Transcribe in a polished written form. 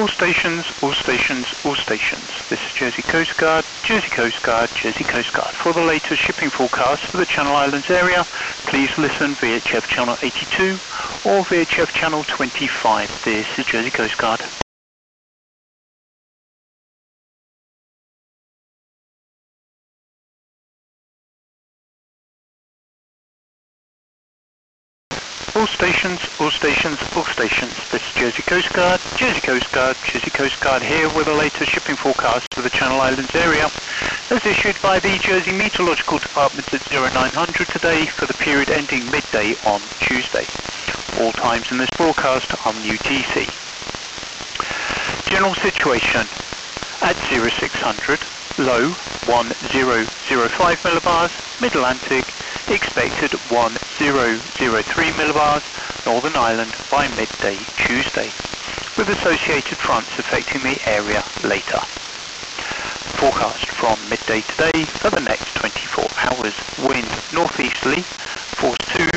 All stations, all stations, all stations. This is Jersey Coast Guard, Jersey Coast Guard, Jersey Coast Guard. For the latest shipping forecast for the Channel Islands area, please listen VHF Channel 82 or VHF Channel 25. This is Jersey Coast Guard. All stations, all stations, all stations. This is Jersey Coast Guard, Jersey Coast Guard, Jersey Coast Guard here with the latest shipping forecast for the Channel Islands area as issued by the Jersey Meteorological Department at 0900 today for the period ending midday on Tuesday. All times in this broadcast are UTC. General situation at 0600, low 1005 millibars, Mid-Atlantic expected 1003 millibars, Northern Ireland by midday Tuesday, with associated fronts affecting the area later. Forecast from midday today for the next 24 hours. Wind northeasterly, force 2